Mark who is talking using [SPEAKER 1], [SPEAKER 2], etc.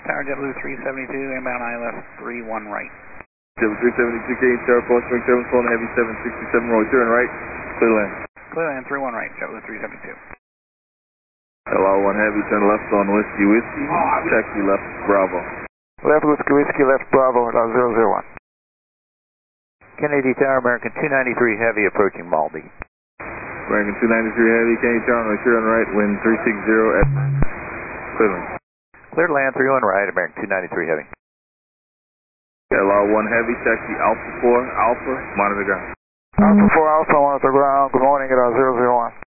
[SPEAKER 1] Tower, JetBlue 372, inbound ILS 31 right.
[SPEAKER 2] JetBlue 372, Canadian Tower, Cross Spring 7, phone heavy 767, roll, turn right, clear land.
[SPEAKER 1] Clear land 31 right, JetBlue 372.
[SPEAKER 2] LR1 heavy, turn left on Whiskey Whiskey, taxi left, Bravo.
[SPEAKER 3] Left Whiskey Whiskey, left Bravo, 001.
[SPEAKER 4] Kennedy Tower, American 293 Heavy approaching Malby.
[SPEAKER 2] American 293 Heavy, Kennedy Tower, on right, wind 360 at Cleveland.
[SPEAKER 4] Cleared land 31 right, American 293 Heavy.
[SPEAKER 2] LR1 Heavy, taxi Alpha 4, Alpha, monitor ground.
[SPEAKER 3] Alpha 4 Alpha, monitor ground, good morning at 001.